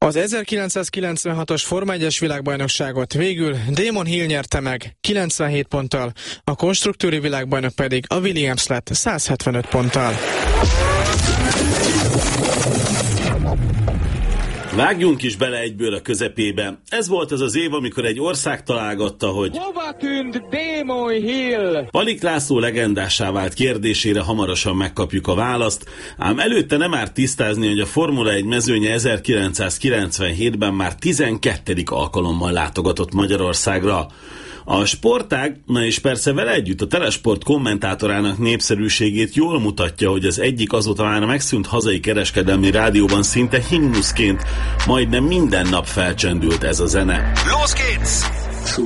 Az 1996-os Forma 1-es világbajnokságot végül Damon Hill nyerte meg 97 ponttal, a konstruktőri világbajnok pedig a Williams lett 175 ponttal. Vágjunk is bele egyből a közepébe. Ez volt az az év, amikor egy ország találgatta, hogy hova tűnt Damon Hill? Palik László legendássá vált kérdésére hamarosan megkapjuk a választ, ám előtte nem árt tisztázni, hogy a Formula 1 mezőnye 1997-ben már 12. alkalommal látogatott Magyarországra. A sportág, na és persze vele együtt a Telesport kommentátorának népszerűségét jól mutatja, hogy az egyik azóta már megszűnt hazai kereskedelmi rádióban szinte himnuszként majdnem minden nap felcsendült ez a zene. Los geht's!